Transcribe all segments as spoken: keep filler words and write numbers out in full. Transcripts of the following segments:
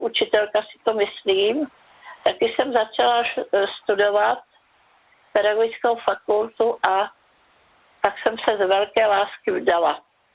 učitelka si to myslím, taky jsem začala studovat pedagogickou fakultu a tak jsem se z velké lásky vdala.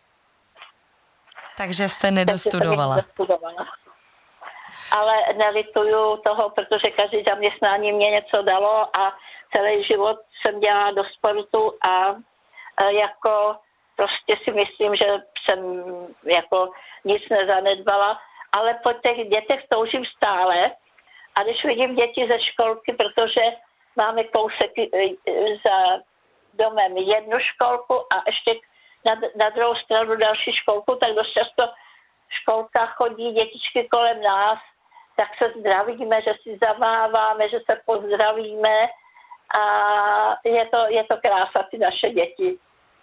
Takže jste nedostudovala. Takže jsem nedostudovala. Ale nelituju toho, protože každý zaměstnání mě něco dalo a celý život jsem dělala do sportu a jako prostě si myslím, že jsem jako nic nezanedbala, ale po těch dětech toužím stále a když vidím děti ze školky, protože máme kousek za domem jednu školku a ještě na, na druhou stranu další školku, tak dost často školka chodí dětičky kolem nás, tak se zdravíme, že si zamáváme, že se pozdravíme a je to, je to krása, ty naše děti.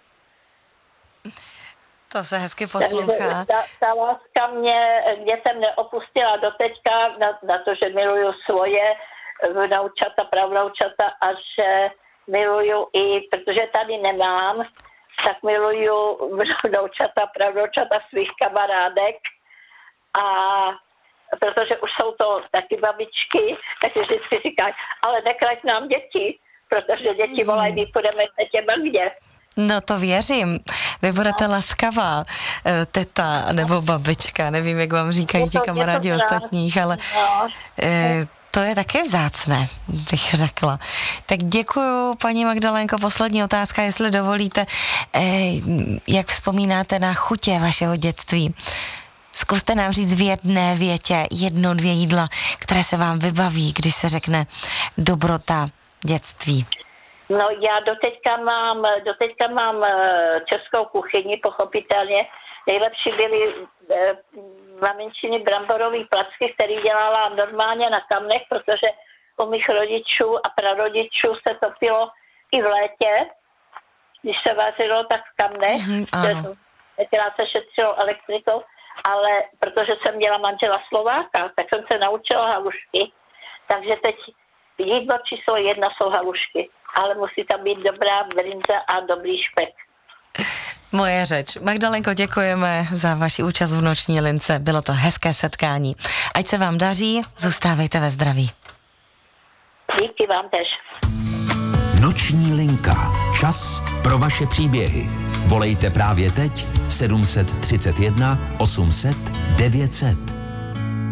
To se hezky poslouchá. Ta, ta láska mě dětem neopustila doteďka na, na to, že miluju svoje vnoučata, pravnoučata a že miluju i, protože tady nemám, tak miluju vnoučata, pravnoučata svých kamarádek a protože už jsou to taky babičky, takže vždycky říkají, ale nekrať nám děti, protože děti volají, my půjdeme na těma kde. No to věřím. Vy budete laskavá teta nebo babička, nevím, jak vám říkají ti kamarádi ostatních, ale to je také vzácné, bych řekla. Tak děkuju, paní Magdalénko. Poslední otázka, jestli dovolíte. Jak vzpomínáte na chutě vašeho dětství? Zkuste nám říct v jedné větě jedno, dvě jídla, které se vám vybaví, když se řekne dobrota dětství. No já doteďka mám, doteďka mám českou kuchyni, pochopitelně. Nejlepší byly e, maminčiny bramborový placky, který dělala normálně na kamnech, protože u mých rodičů a prarodičů se topilo i v létě, když se vařilo, tak v kamnech. Mm-hmm, tenkrát se šetřilo elektrikou, ale protože jsem měla manžela Slováka, tak jsem se naučila halušky. Takže teď jídlo číslo jedna jsou halušky, ale musí tam být dobrá brinza a dobrý špek. Moje řeč. Magdalenko, děkujeme za vaši účast v Noční lince. Bylo to hezké setkání. Ať se vám daří, zůstávejte ve zdraví. Díky vám tež. Noční linka. Čas pro vaše příběhy. Volejte právě teď sedm set třicet jedna osm set devět set.